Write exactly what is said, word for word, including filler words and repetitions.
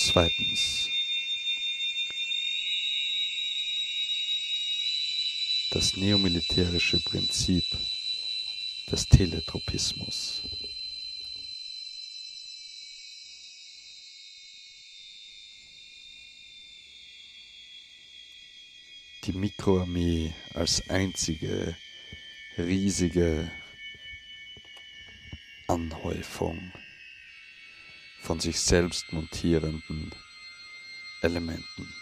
Zweitens. Das neomilitärische Prinzip des Teletropismus. Die Mikroarmee als einzige riesige Anhäufung von sich selbst montierenden Elementen.